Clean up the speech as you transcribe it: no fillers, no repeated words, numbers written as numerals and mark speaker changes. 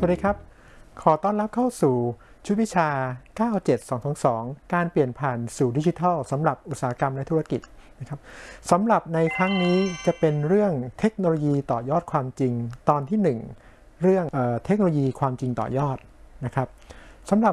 Speaker 1: วัสดีครับขอต้อนรับเข้าสู่ชุดวิชา 97222 การเปลี่ยนผ่านสู่ดิจิทัลสำหรับอุตสาหกรรมและธุรกิจนะครับสำหรับในครั้งนี้จะเป็นเรื่องเทคโนโลยีต่อยอดความจริงตอนที่ 1 เรื่องเทคโนโลยีความจริงต่อยอดนะครับสำหรับ